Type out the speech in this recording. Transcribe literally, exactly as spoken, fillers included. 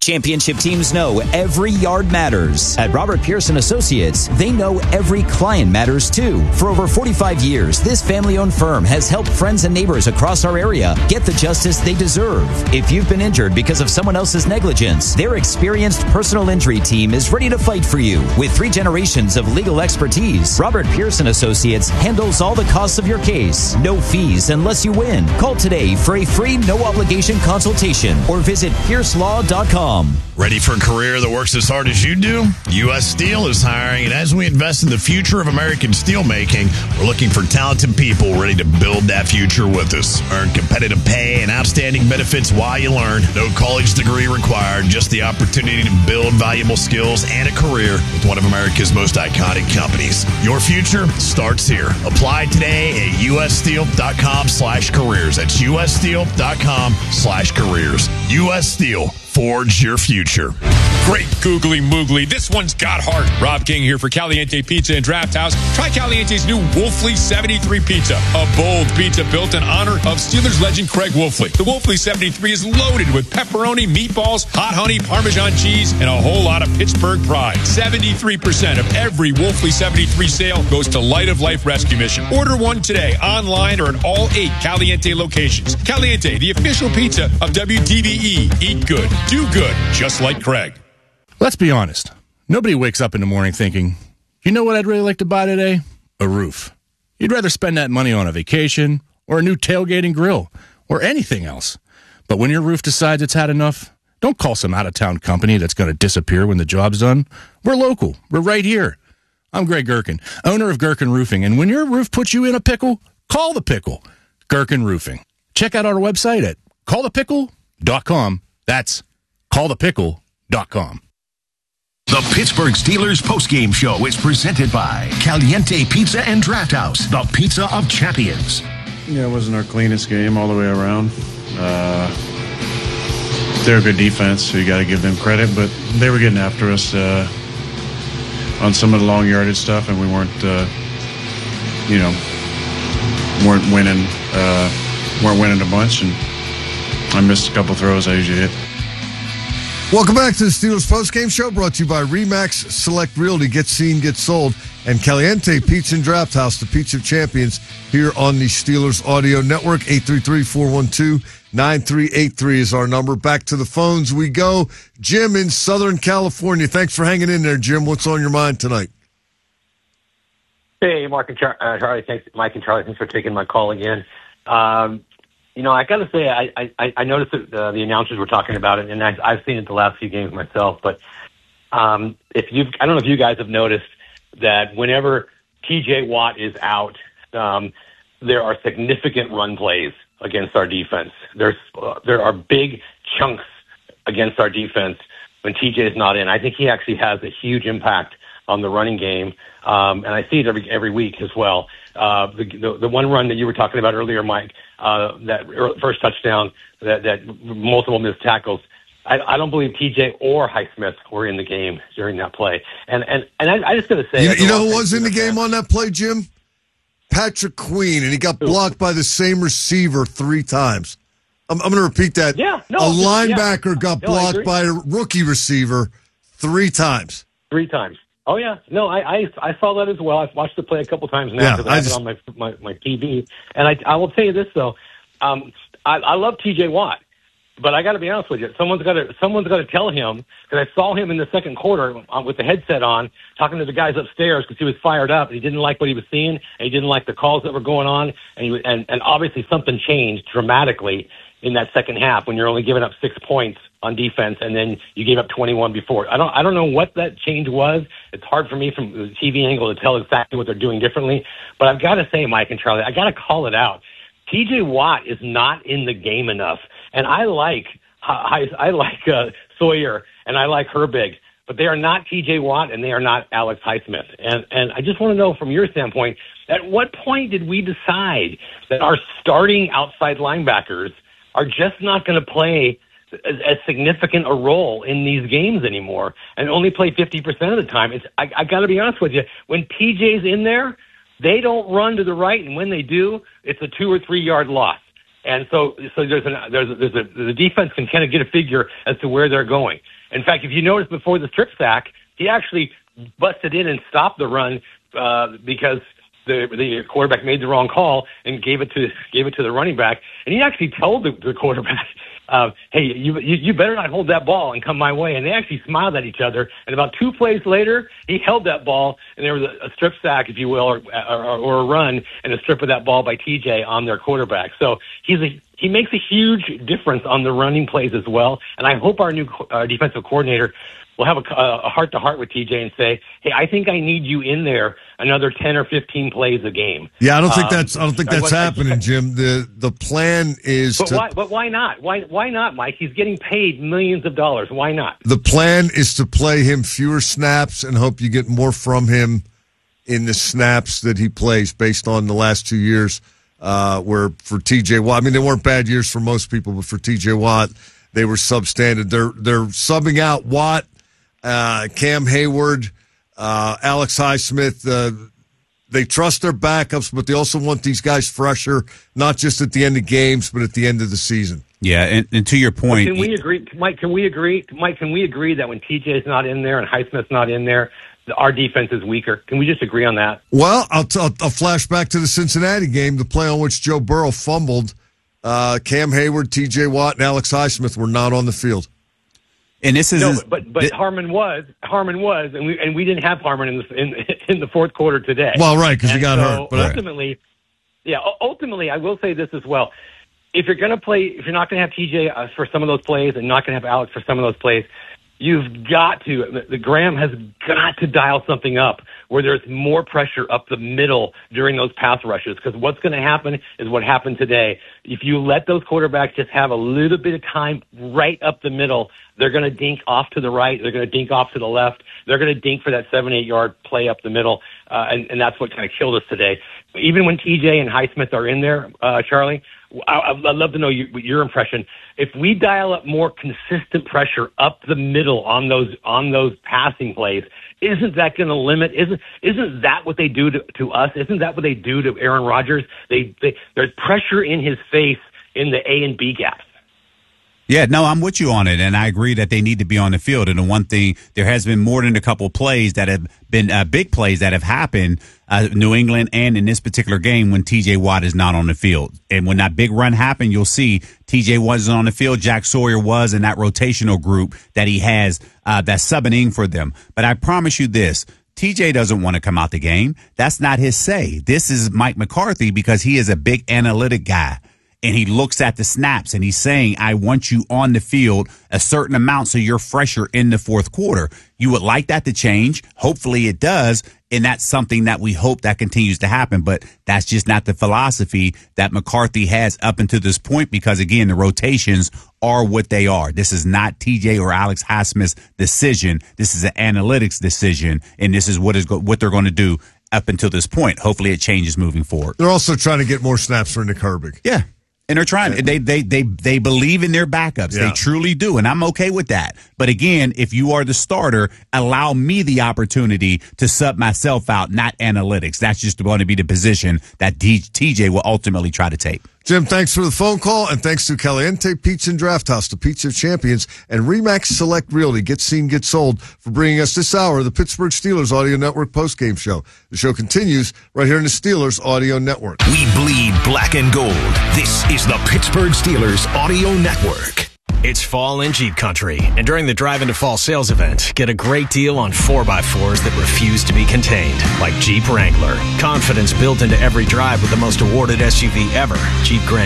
Championship teams know every yard matters. At Robert Pearson Associates, they know every client matters too. For over forty-five years, this family-owned firm has helped friends and neighbors across our area get the justice they deserve. If you've been injured because of someone else's negligence, their experienced personal injury team is ready to fight for you. With three generations of legal expertise, Robert Pearson Associates handles all the costs of your case. No fees unless you win. Call today for a free, no-obligation consultation or visit pierce law dot com. Ready for a career that works as hard as you do? U S Steel is hiring, and as we invest in the future of American steel making, we're looking for talented people ready to build that future with us. Earn competitive pay and outstanding benefits while you learn. No college degree required, just the opportunity to build valuable skills and a career with one of America's most iconic companies. Your future starts here. Apply today at ussteel.com slash careers. That's ussteel.com slash careers. U S Steel. Forge your future. Great googly moogly. This one's got heart. Rob King here for Caliente Pizza and Draft House. Try Caliente's new Wolfley seventy-three Pizza, a bold pizza built in honor of Steelers legend Craig Wolfley. The Wolfley seventy-three is loaded with pepperoni, meatballs, hot honey, Parmesan cheese, and a whole lot of Pittsburgh pride. seventy-three percent of every Wolfley seventy-three sale goes to Light of Life Rescue Mission. Order one today, online or at all eight Caliente locations. Caliente, the official pizza of W D V E. Eat good, do good, just like Craig. Let's be honest. Nobody wakes up in the morning thinking, you know what I'd really like to buy today? A roof. You'd rather spend that money on a vacation or a new tailgating grill or anything else. But when your roof decides it's had enough, don't call some out-of-town company that's going to disappear when the job's done. We're local. We're right here. I'm Greg Gherkin, owner of Gherkin Roofing. And when your roof puts you in a pickle, call the pickle. Gherkin Roofing. Check out our website at call the pickle dot com. That's call the pickle dot com. The Pittsburgh Steelers postgame show is presented by Caliente Pizza and Draft House, the pizza of champions. Yeah, it wasn't our cleanest game all the way around. Uh, they're a good defense, so you got to give them credit, but they were getting after us uh, on some of the long yardage stuff, and we weren't, uh, you know, weren't winning, uh, weren't winning a bunch, and I missed a couple throws I usually hit. Welcome back to the Steelers postgame show, brought to you by RE/MAX Select Realty. Get seen, get sold. And Caliente Pizza and Draft House, the pizza of champions, here on the Steelers Audio Network. eight three three, four one two, nine three eight three is our number. Back to the phones we go. Jim in Southern California. Thanks for hanging in there, Jim. What's on your mind tonight? Hey, Mark and Char- uh, Charlie. Thanks, Mike and Charlie. Thanks for taking my call again. Um, You know, I got to say, I, I, I noticed that uh, the announcers were talking about it, and I, I've seen it the last few games myself. But um, if you've, I don't know if you guys have noticed that whenever T J Watt is out, um, there are significant run plays against our defense. There's uh, there are big chunks against our defense when T J is not in. I think he actually has a huge impact on the running game, um, and I see it every every week as well. Uh, the, the the one run that you were talking about earlier, Mike, uh, that first touchdown, that, that multiple missed tackles. I, I don't believe T J or Highsmith were in the game during that play. And and, and I, I just got to say, you, you know who was in the game on that play, Jim? Patrick Queen, and he got blocked by the same receiver three times. I'm, I'm going to repeat that. Yeah, no, a linebacker yeah. got no, blocked by a rookie receiver three times. Three times. Oh, yeah. No, I, I I saw that as well. I've watched the play a couple times now because yeah, I have just... it on my, my, my T V. And I, I will tell you this, though. Um, I, I love T J Watt, but I got to be honest with you. Someone's got to someone's got to tell him, because I saw him in the second quarter with the headset on talking to the guys upstairs because he was fired up and he didn't like what he was seeing and he didn't like the calls that were going on. And, he, and, and obviously something changed dramatically in that second half when you're only giving up six points on defense, and then you gave up twenty-one before. I don't, I don't know what that change was. It's hard for me from the T V angle to tell exactly what they're doing differently. But I've got to say, Mike and Charlie, I got to call it out. T J Watt is not in the game enough, and I like, I, I like uh, Sawyer and I like Herbig, but they are not T J Watt and they are not Alex Highsmith. And and I just want to know from your standpoint, at what point did we decide that our starting outside linebackers are just not going to play as, as significant a role in these games anymore and only play fifty percent of the time? It's, I, I got to be honest with you. When P J's in there, they don't run to the right, and when they do, it's a two or three yard loss. And so, so there's an, there's a, there's a, the defense can kind of get a figure as to where they're going. In fact, if you notice before the strip sack, he actually busted in and stopped the run uh, because the the quarterback made the wrong call and gave it to gave it to the running back. And he actually told the, the quarterback, uh, "Hey, you, you you better not hold that ball and come my way." And they actually smiled at each other. And about two plays later, he held that ball, and there was a, a strip sack, if you will, or, or or a run and a strip of that ball by T J on their quarterback. So he's a he makes a huge difference on the running plays as well. And I hope our new uh, defensive coordinator will have a, a heart-to-heart with T J and say, "Hey, I think I need you in there another ten or fifteen plays a game." Yeah, I don't think um, that's I don't think that's I, happening, I, Jim. The the plan is but to why, but why not? Why why not, Mike? He's getting paid millions of dollars. Why not? The plan is to play him fewer snaps and hope you get more from him in the snaps that he plays based on the last two years uh, where for T J Watt, I mean, they weren't bad years for most people, but for T J Watt, they were substandard. They're, they're subbing out Watt, uh, Cam Hayward, uh, Alex Highsmith. Uh, they trust their backups, but they also want these guys fresher, not just at the end of games, but at the end of the season. Yeah, and, and to your point, can we agree, Mike? Can we agree, Mike? Can we agree that when T J's not in there and Highsmith's not in there, our defense is weaker? Can we just agree on that? Well, I'll, t- I'll flash back to the Cincinnati game, the play on which Joe Burrow fumbled. Uh, Cam Hayward, T J Watt, and Alex Highsmith were not on the field. And this is no, his, but but th- Harmon was Harmon was, and we and we didn't have Harmon in the in, in the fourth quarter today. Well, right, because he got so hurt. But ultimately, yeah, ultimately, I will say this as well. If you're going to play, if you're not going to have T J uh, for some of those plays and not going to have Alex for some of those plays, you've got to, the, the Graham has got to dial something up where there's more pressure up the middle during those pass rushes. Because what's going to happen is what happened today. If you let those quarterbacks just have a little bit of time right up the middle, they're going to dink off to the right. They're going to dink off to the left. They're going to dink for that seven, eight yard play up the middle. Uh, and, and that's what kind of killed us today. Even when T J and Highsmith are in there, uh, Charlie, I, I'd love to know you, your impression. If we dial up more consistent pressure up the middle on those on those passing plays, isn't that going to limit? Isn't isn't that what they do to, to us? Isn't that what they do to Aaron Rodgers? They, they there's pressure in his face in the A and B gaps. Yeah, no, I'm with you on it, and I agree that they need to be on the field. And the one thing, there has been more than a couple plays that have been uh, big plays that have happened, uh, New England and in this particular game when T J Watt is not on the field. And when that big run happened, you'll see T J wasn't on the field. Jack Sawyer was in that rotational group that he has uh, that's subbing in for them. But I promise you this. T J doesn't want to come out the game. That's not his say. This is Mike McCarthy because he is a big analytic guy. And he looks at the snaps and he's saying, I want you on the field a certain amount so you're fresher in the fourth quarter. You would like that to change. Hopefully it does. And that's something that we hope that continues to happen. But that's just not the philosophy that McCarthy has up until this point because, again, the rotations are what they are. This is not T J or Alex Highsmith's decision. This is an analytics decision. And this is what is go- what they're going to do up until this point. Hopefully it changes moving forward. They're also trying to get more snaps for Nick Herbig. Yeah. And they're trying. They they they they believe in their backups. Yeah. They truly do, and I'm okay with that. But again, if you are the starter, allow me the opportunity to sub myself out, not analytics. That's just going to be the position that D- T J will ultimately try to take. Jim, thanks for the phone call, and thanks to Caliente Pizza and Draft House, the Pizza of Champions, and Remax Select Realty, Get Seen, Get Sold, for bringing us this hour of the Pittsburgh Steelers Audio Network postgame show. The show continues right here in the Steelers Audio Network. We bleed black and gold. This is the Pittsburgh Steelers Audio Network. It's fall in Jeep country, and during the Drive into Fall sales event, get a great deal on four by fours that refuse to be contained, like Jeep Wrangler. Confidence built into every drive with the most awarded S U V ever, Jeep Grand